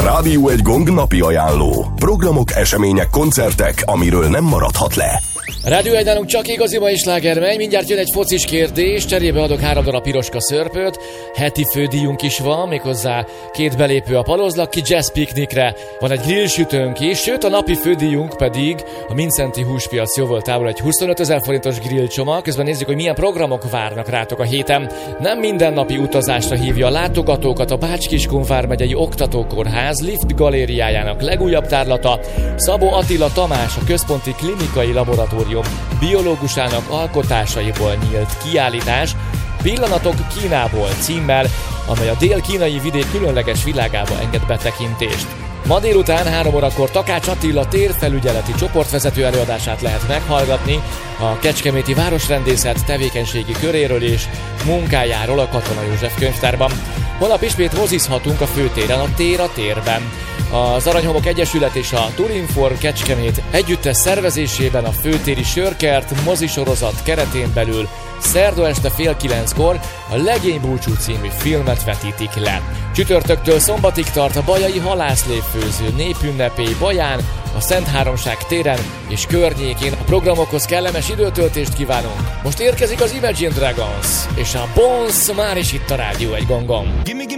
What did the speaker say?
Rádió egy Gong napi ajánló. Programok, események, koncertek, amiről nem maradhat le. Rádió egy nálunk csak igazi mai sláger megy. Mindjárt jön egy focis kérdés, cserébe adok 3 darab piroska szörpöt. Heti fődíjunk is van, méghozzá 2 belépő a Palozlaki Jazz Piknikre. Van egy grillsütőnk is, sőt a napi fődíjunk pedig a Mindszenty Húspiac jóvoltából egy 25 000 forintos grillcsomag. Közben nézzük, hogy milyen programok várnak rátok a héten. Nem mindennapi utazásra hívja a látogatókat a Bács-Kiskun vármegyei Oktatókórház Lift galériájának legújabb tárlata. Szabó Attila Tamás, a Központi Klinikai Laboratórium biológusának alkotásaiból nyílt kiállítás Pillanatok Kínából címmel, amely a dél-kínai vidék különleges világába enged betekintést. Ma délután 3 órakor Takács Attila térfelügyeleti csoportvezető előadását lehet meghallgatni a Kecskeméti Városrendészet tevékenységi köréről és munkájáról a Katona József könyvtárban. Holnap ismét mozizhatunk a főtéren, a Tér a térben. Az Aranyhomok Egyesület és a Turinform Kecskemét együttes szervezésében a főtéri Sörkert mozisorozat keretén belül szerda este 8:30-kor a Legénybúcsú című filmet vetítik le. Csütörtöktől szombatig tart a bajai halászlévfőző népünnepély Baján, a Szent Háromság téren és környékén. A programokhoz kellemes időtöltést kívánunk. Most érkezik az Imagine Dragons, és a Bones már is itt a Rádió egy Gongon.